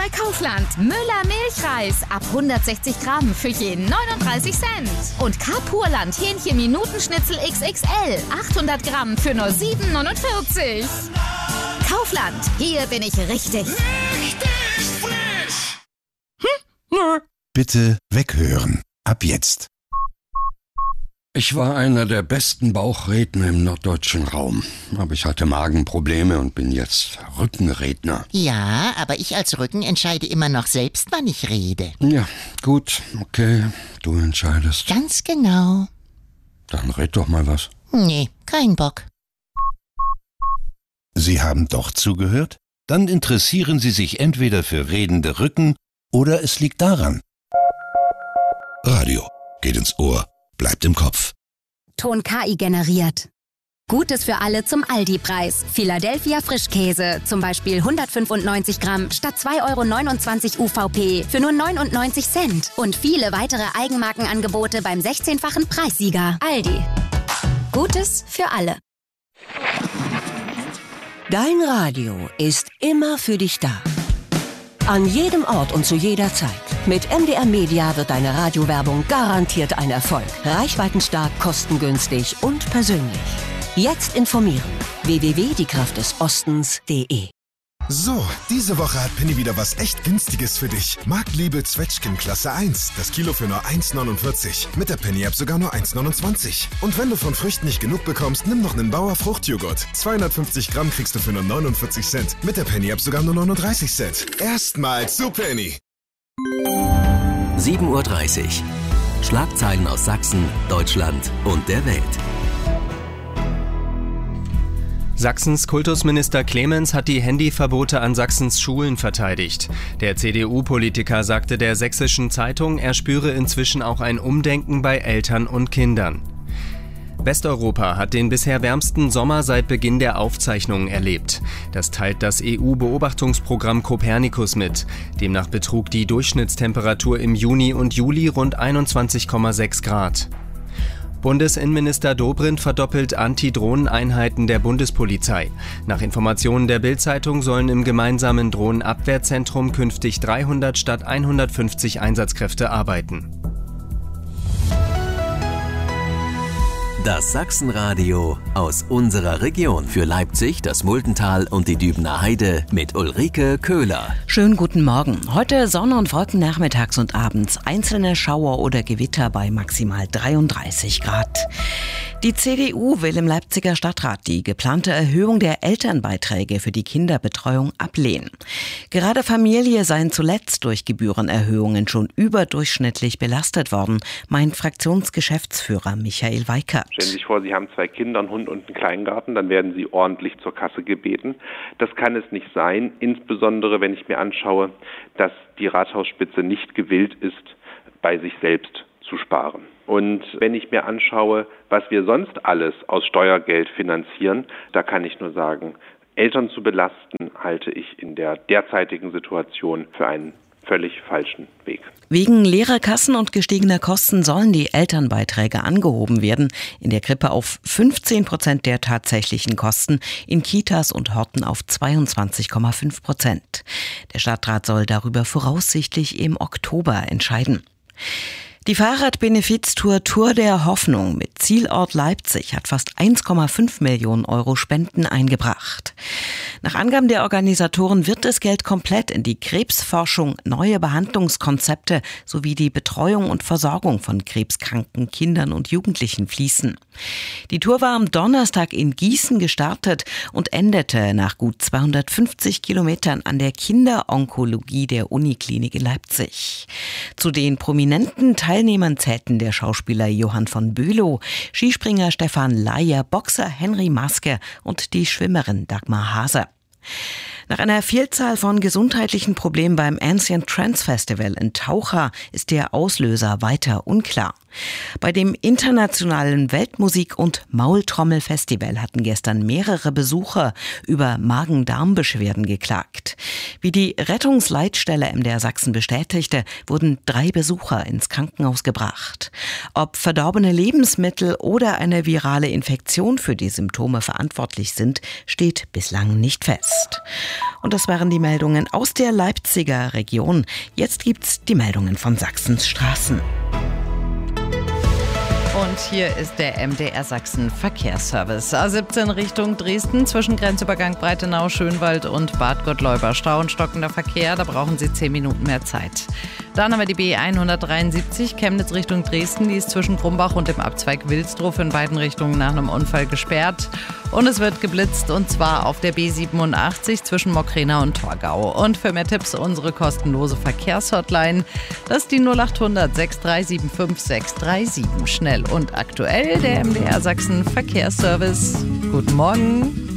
bei Kaufland. Müller Milchreis ab 160 Gramm für je 39 Cent. Und Carpurland Hähnchen-Minutenschnitzel XXL 800 Gramm für nur 7,49. Kaufland, hier bin ich richtig. Richtig frisch! Bitte weghören. Ab jetzt. Ich war einer der besten Bauchredner im norddeutschen Raum. Aber ich hatte Magenprobleme und bin jetzt Rückenredner. Ja, aber ich als Rücken entscheide immer noch selbst, wann ich rede. Ja, gut, okay, du entscheidest. Ganz genau. Dann red doch mal was. Nee, kein Bock. Sie haben doch zugehört? Dann interessieren Sie sich entweder für redende Rücken oder es liegt daran. Radio geht ins Ohr, bleibt im Kopf. Ton KI generiert. Gutes für alle zum Aldi-Preis. Philadelphia Frischkäse, zum Beispiel 195 Gramm statt 2,29 € UVP für nur 99 Cent. Und viele weitere Eigenmarkenangebote beim 16-fachen Preissieger. Aldi. Gutes für alle. Dein Radio ist immer für dich da. An jedem Ort und zu jeder Zeit. Mit MDR Media wird deine Radiowerbung garantiert ein Erfolg. Reichweitenstark, kostengünstig und persönlich. Jetzt informieren. www.diekraftdesostens.de. So, diese Woche hat Penny wieder was echt Günstiges für dich. Marktliebe Zwetschgen Klasse 1. Das Kilo für nur 1,49. Mit der Penny-App sogar nur 1,29. Und wenn du von Früchten nicht genug bekommst, nimm noch einen Bauer Fruchtjoghurt. 250 Gramm kriegst du für nur 49 Cent. Mit der Penny-App sogar nur 39 Cent. Erstmals zu Penny. 7:30 Uhr. Schlagzeilen aus Sachsen, Deutschland und der Welt. Sachsens Kultusminister Clemens hat die Handyverbote an Sachsens Schulen verteidigt. Der CDU-Politiker sagte der Sächsischen Zeitung, er spüre inzwischen auch ein Umdenken bei Eltern und Kindern. Westeuropa hat den bisher wärmsten Sommer seit Beginn der Aufzeichnungen erlebt. Das teilt das EU-Beobachtungsprogramm Copernicus mit. Demnach betrug die Durchschnittstemperatur im Juni und Juli rund 21,6 Grad. Bundesinnenminister Dobrindt verdoppelt Anti-Drohnen-Einheiten der Bundespolizei. Nach Informationen der Bild-Zeitung sollen im gemeinsamen Drohnenabwehrzentrum künftig 300 statt 150 Einsatzkräfte arbeiten. Das Sachsenradio aus unserer Region. Für Leipzig, das Muldental und die Dübener Heide mit Ulrike Köhler. Schönen guten Morgen. Heute Sonne und Wolken nachmittags und abends. Einzelne Schauer oder Gewitter bei maximal 33 Grad. Die CDU will im Leipziger Stadtrat die geplante Erhöhung der Elternbeiträge für die Kinderbetreuung ablehnen. Gerade Familien seien zuletzt durch Gebührenerhöhungen schon überdurchschnittlich belastet worden, meint Fraktionsgeschäftsführer Michael Weikert. Stellen Sie sich vor, Sie haben 2 Kinder, einen Hund und einen Kleingarten, dann werden Sie ordentlich zur Kasse gebeten. Das kann es nicht sein, insbesondere wenn ich mir anschaue, dass die Rathausspitze nicht gewillt ist, bei sich selbst zu sparen. Und wenn ich mir anschaue, was wir sonst alles aus Steuergeld finanzieren, da kann ich nur sagen, Eltern zu belasten, halte ich in der derzeitigen Situation für einen völlig falschen Weg. Wegen leerer Kassen und gestiegener Kosten sollen die Elternbeiträge angehoben werden. In der Krippe auf 15% der tatsächlichen Kosten, in Kitas und Horten auf 22,5%. Der Stadtrat soll darüber voraussichtlich im Oktober entscheiden. Die Fahrradbenefiztour Tour der Hoffnung mit Zielort Leipzig hat fast 1,5 Millionen € Spenden eingebracht. Nach Angaben der Organisatoren wird das Geld komplett in die Krebsforschung, neue Behandlungskonzepte sowie die Betreuung und Versorgung von krebskranken Kindern und Jugendlichen fließen. Die Tour war am Donnerstag in Gießen gestartet und endete nach gut 250 Kilometern an der Kinderonkologie der Uniklinik in Leipzig. Zu den prominenten Teilnehmern zählten der Schauspieler Johann von Bülow, Skispringer Stefan Layer, Boxer Henry Maske und die Schwimmerin Dagmar Haser. Nach einer Vielzahl von gesundheitlichen Problemen beim Ancient Trance Festival in Taucha ist der Auslöser weiter unklar. Bei dem internationalen Weltmusik- und Maultrommelfestival hatten gestern mehrere Besucher über Magen-Darm-Beschwerden geklagt. Wie die Rettungsleitstelle MDR Sachsen bestätigte, wurden 3 Besucher ins Krankenhaus gebracht. Ob verdorbene Lebensmittel oder eine virale Infektion für die Symptome verantwortlich sind, steht bislang nicht fest. Und das waren die Meldungen aus der Leipziger Region. Jetzt gibt's die Meldungen von Sachsens Straßen. Und hier ist der MDR Sachsen Verkehrsservice. A17 Richtung Dresden zwischen Grenzübergang Breitenau, Schönwald und Bad Gottleuba. Stau und stockender Verkehr, da brauchen Sie 10 Minuten mehr Zeit. Dann haben wir die B173 Chemnitz Richtung Dresden. Die ist zwischen Krumbach und dem Abzweig Wilsdruf in beiden Richtungen nach einem Unfall gesperrt. Und es wird geblitzt, und zwar auf der B87 zwischen Mockrena und Torgau. Und für mehr Tipps unsere kostenlose Verkehrshotline. Das ist die 0800 6375 637. Schnell und aktuell der MDR Sachsen Verkehrsservice. Guten Morgen.